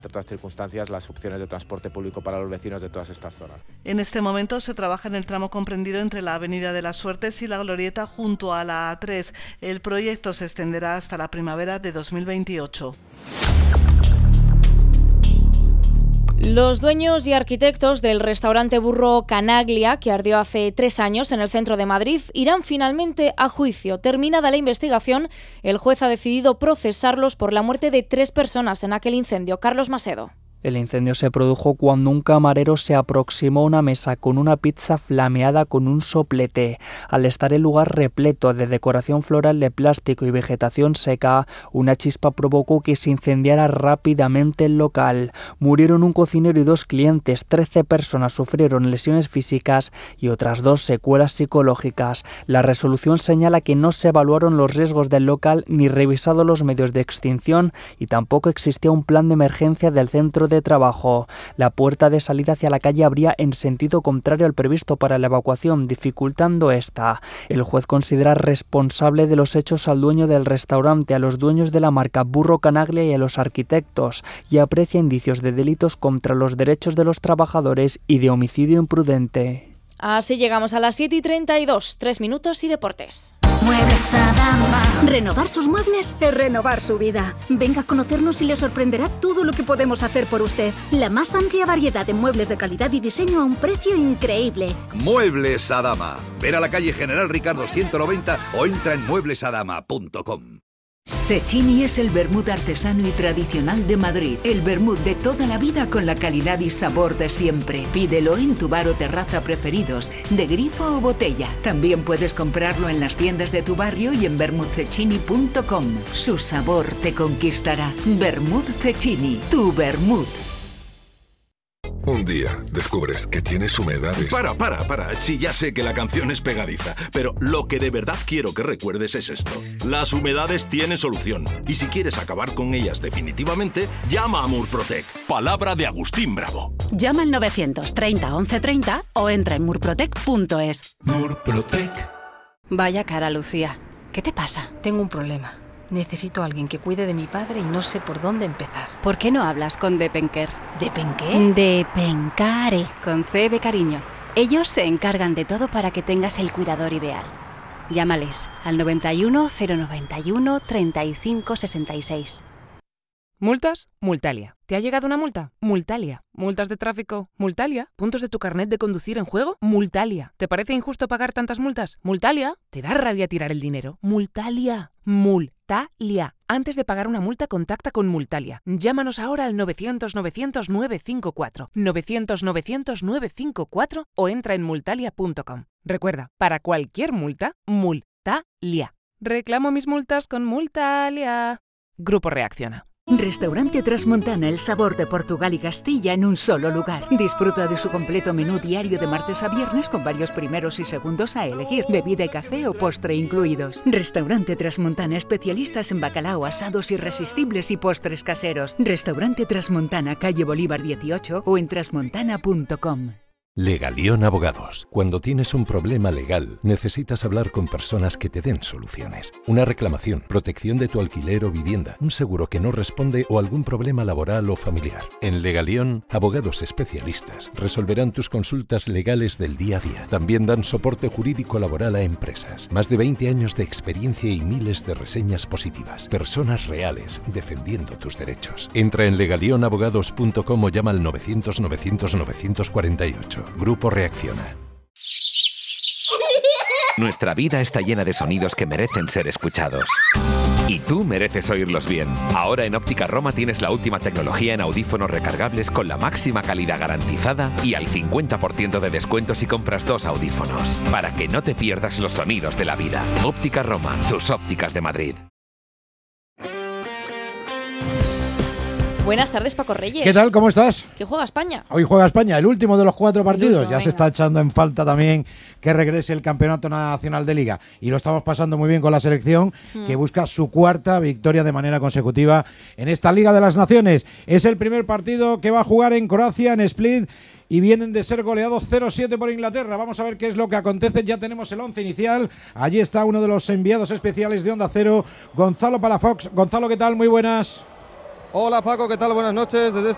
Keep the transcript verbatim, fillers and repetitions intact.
entre otras circunstancias, las opciones de transporte público para los vecinos de todas estas zonas. En este momento se trabaja en el tramo comprendido entre la Avenida de las Suertes y la Glorieta junto a la A tres. El proyecto se extenderá hasta la primavera de dos mil veintiocho. Los dueños y arquitectos del restaurante Burro Canaglia, que ardió hace tres años en el centro de Madrid, irán finalmente a juicio. Terminada la investigación, el juez ha decidido procesarlos por la muerte de tres personas en aquel incendio. Carlos Masedo. El incendio se produjo cuando un camarero se aproximó a una mesa con una pizza flameada con un soplete. Al estar el lugar repleto de decoración floral de plástico y vegetación seca, una chispa provocó que se incendiara rápidamente el local. Murieron un cocinero y dos clientes, trece personas sufrieron lesiones físicas y otras dos secuelas psicológicas. La resolución señala que no se evaluaron los riesgos del local ni revisado los medios de extinción y tampoco existía un plan de emergencia del centro de de trabajo. La puerta de salida hacia la calle abría en sentido contrario al previsto para la evacuación, dificultando esta. El juez considera responsable de los hechos al dueño del restaurante, a los dueños de la marca Burro Canaglia y a los arquitectos, y aprecia indicios de delitos contra los derechos de los trabajadores y de homicidio imprudente. Así llegamos a las siete y treinta y dos, tres minutos y deportes. Muebles Adama. Renovar sus muebles es renovar su vida. Venga a conocernos y le sorprenderá todo lo que podemos hacer por usted. La más amplia variedad de muebles de calidad y diseño a un precio increíble. Muebles Adama. Ven a la calle General Ricardo ciento noventa o entra en muebles adama punto com. Cecchini es el vermut artesano y tradicional de Madrid. El vermut de toda la vida con la calidad y sabor de siempre. Pídelo en tu bar o terraza preferidos, de grifo o botella. También puedes comprarlo en las tiendas de tu barrio y en vermut cecchini punto com. Su sabor te conquistará. Vermut Cecchini, tu vermut. Un día descubres que tienes humedades. Para, para, para. Sí, ya sé que la canción es pegadiza, pero lo que de verdad quiero que recuerdes es esto. Las humedades tienen solución. Y si quieres acabar con ellas definitivamente, llama a Murprotec. Palabra de Agustín Bravo. Llama al novecientos treinta once treinta o entra en murprotec punto es. Murprotec. Vaya cara, Lucía. ¿Qué te pasa? Tengo un problema. Necesito a alguien que cuide de mi padre y no sé por dónde empezar. ¿Por qué no hablas con Depenker? ¿Depenqué? Depencare, con C de cariño. Ellos se encargan de todo para que tengas el cuidador ideal. Llámales al noventa y uno cero noventa y uno treinta y cinco sesenta y seis. ¿Multas? Multalia. ¿Te ha llegado una multa? Multalia. ¿Multas de tráfico? Multalia. ¿Puntos de tu carnet de conducir en juego? Multalia. ¿Te parece injusto pagar tantas multas? Multalia. ¿Te da rabia tirar el dinero? Multalia. Multalia. Antes de pagar una multa, contacta con Multalia. Llámanos ahora al novecientos novecientos nueve cinco cuatro, novecientos novecientos nueve cinco cuatro o entra en multalia punto com. Recuerda, para cualquier multa, Multalia. Reclamo mis multas con Multalia. Grupo Reacciona. Restaurante Trasmontana, el sabor de Portugal y Castilla en un solo lugar. Disfruta de su completo menú diario de martes a viernes con varios primeros y segundos a elegir, bebida y café o postre incluidos. Restaurante Trasmontana, especialistas en bacalao, asados irresistibles y postres caseros. Restaurante Trasmontana, calle Bolívar dieciocho o en trasmontana punto com. Legalión Abogados. Cuando tienes un problema legal, necesitas hablar con personas que te den soluciones. Una reclamación, protección de tu alquiler o vivienda, un seguro que no responde o algún problema laboral o familiar. En Legalión, abogados especialistas resolverán tus consultas legales del día a día. También dan soporte jurídico laboral a empresas. Más de veinte años de experiencia y miles de reseñas positivas. Personas reales defendiendo tus derechos. Entra en legalión abogados punto com o llama al novecientos novecientos novecientos cuarenta y ocho. Grupo Reacciona. Nuestra vida está llena de sonidos que merecen ser escuchados. Y tú mereces oírlos bien. Ahora en Óptica Roma tienes la última tecnología en audífonos recargables con la máxima calidad garantizada y al cincuenta por ciento de descuento si compras dos audífonos. Para que no te pierdas los sonidos de la vida. Óptica Roma, tus ópticas de Madrid. Buenas tardes, Paco Reyes. ¿Qué tal? ¿Cómo estás? ¿Qué juega España? Hoy juega España, el último de los cuatro partidos. Último, ya venga. Se está echando en falta también que regrese el Campeonato Nacional de Liga. Y lo estamos pasando muy bien con la selección, mm. que busca su cuarta victoria de manera consecutiva en esta Liga de las Naciones. Es el primer partido que va a jugar en Croacia, en Split, y vienen de ser goleados cero siete por Inglaterra. Vamos a ver qué es lo que acontece. Ya tenemos el once inicial. Allí está uno de los enviados especiales de Onda Cero, Gonzalo Palafox. Gonzalo, ¿qué tal? Muy buenas. Hola Paco, ¿qué tal? Buenas noches. Desde